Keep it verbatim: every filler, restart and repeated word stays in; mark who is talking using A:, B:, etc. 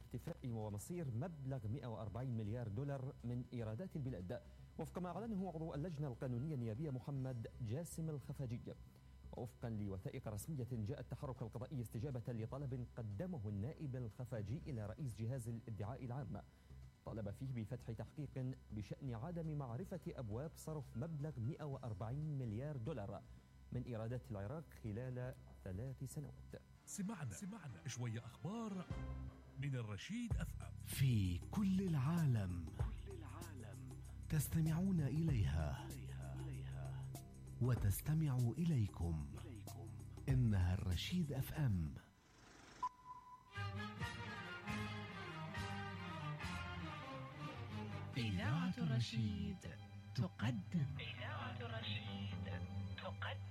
A: احتفاء ومصير مبلغ مئة وأربعين مليار دولار من إيرادات البلاد، وفق ما أعلنه عضو اللجنة القانونية النيابية محمد جاسم الخفاجي. ووفقا لوثائق رسمية، جاء التحرك القضائي استجابة لطلب قدمه النائب الخفاجي إلى رئيس جهاز الادعاء العام، طلب فيه بفتح تحقيق بشأن عدم معرفة أبواب صرف مبلغ مئة وأربعين مليار دولار من إيرادات العراق خلال ثلاث سنوات.
B: سمعنا سمعنا شوية أخبار من الرشيد أف أم
C: في كل العالم. كل العالم تستمعون إليها وتستمع إليكم. إنها الرشيد أف أم.
D: إذاعة الرشيد تقدم إذاعة الرشيد تقدم